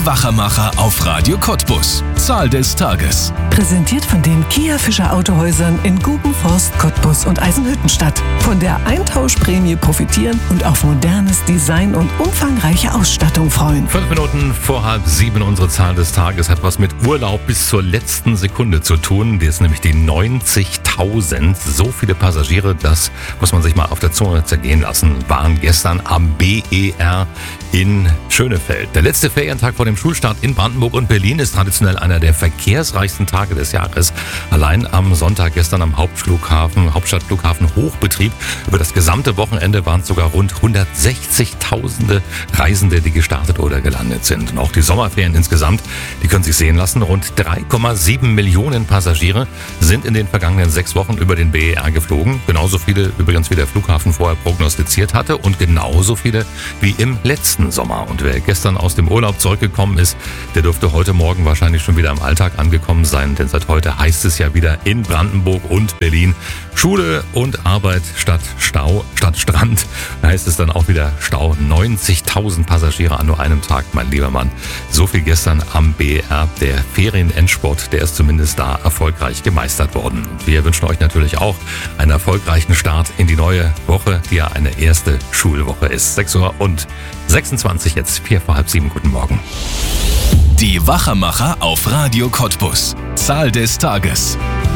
Die Wachermacher auf Radio Cottbus. Zahl des Tages. Präsentiert von den Kia Fischer Autohäusern in Gubenforst, Cottbus und Eisenhüttenstadt. Von der Eintauschprämie profitieren und auf modernes Design und umfangreiche Ausstattung freuen. 5 Minuten vor 6:30. Unsere Zahl des Tages hat was mit Urlaub bis zur letzten Sekunde zu tun. Die ist nämlich die 90.000. So viele Passagiere, das muss man sich mal auf der Zunge zergehen lassen, waren gestern am BER in Schönefeld. Der letzte Ferientag vor dem Schulstart in Brandenburg und Berlin ist traditionell einer der verkehrsreichsten Tage des Jahres. Allein am Sonntag gestern am Hauptstadtflughafen Hochbetrieb. Über das gesamte Wochenende waren es sogar rund 160.000 Reisende, die gestartet oder gelandet sind. Und auch die Sommerferien insgesamt, die können sich sehen lassen. Rund 3,7 Millionen Passagiere sind in den vergangenen 6 Wochen über den BER geflogen. Genauso viele übrigens wie der Flughafen vorher prognostiziert hatte und genauso viele wie im letzten Sommer. Und wer gestern aus dem Urlaub zurückgekommen ist, der dürfte heute Morgen wahrscheinlich schon wieder im Alltag angekommen sein, denn seit heute heißt es ja wieder in Brandenburg und Berlin Schule und Arbeit statt Stau, statt Strand. Da heißt es dann auch wieder Stau. 90.000 Passagiere an nur einem Tag, mein lieber Mann. So viel gestern am BER. Der Ferienendsport, der ist zumindest da erfolgreich gemeistert worden. Und wir wünschen euch natürlich auch einen erfolgreichen Start in die neue Woche, die ja eine erste Schulwoche ist. 6:26 Uhr jetzt, 6:45. Guten Morgen. Die Wachermacher auf Radio Cottbus. Zahl des Tages.